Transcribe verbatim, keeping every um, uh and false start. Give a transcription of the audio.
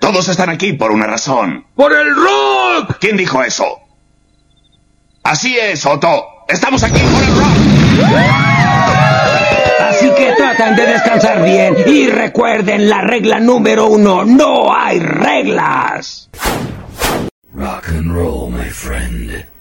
Todos están aquí por una razón. ¡Por el rock! ¿Quién dijo eso? Así es, Otto. Estamos aquí por el rock. Así que traten de descansar bien y recuerden la regla número uno. No hay reglas. Rock and roll, my friend.